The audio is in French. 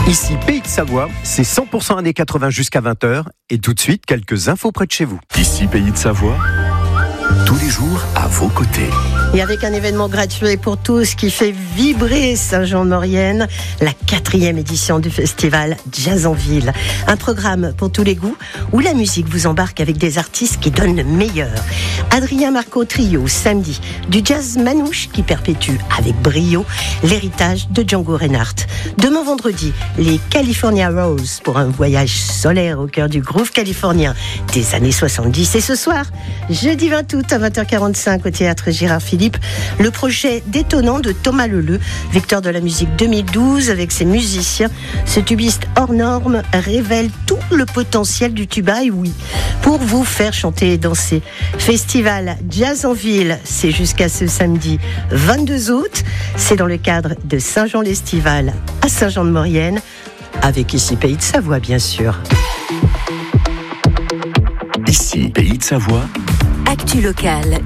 Ici Pays de Savoie, c'est 100% années 80 jusqu'à 20h et tout de suite quelques infos près de chez vous. Ici Pays de Savoie, tous les jours à vos côtés. Et avec un événement gratuit pour tous qui fait vibrer Saint-Jean-de-Maurienne, la 4e édition du festival Jazz en Ville. Un programme pour tous les goûts où la musique vous embarque avec des artistes qui donnent le meilleur. Adrien Marco Trio, samedi, du jazz manouche qui perpétue avec brio l'héritage de Django Reinhardt. Demain vendredi, les California Rose pour un voyage solaire au cœur du groove californien des années 70. Et ce soir, jeudi 20 août à 20h45 au théâtre Gérard Philippe, le projet détonnant de Thomas Leleu, victoire de la musique 2012 avec ses musiciens. Ce tubiste hors norme révèle tout le potentiel du tuba, et oui, pour vous faire chanter et danser. Festival Jazz en Ville, c'est jusqu'à ce samedi 22 août. C'est dans le cadre de Saint-Jean-l'Estival à Saint-Jean-de-Maurienne, avec ici Pays de Savoie, bien sûr. Ici Pays de Savoie. Actu locale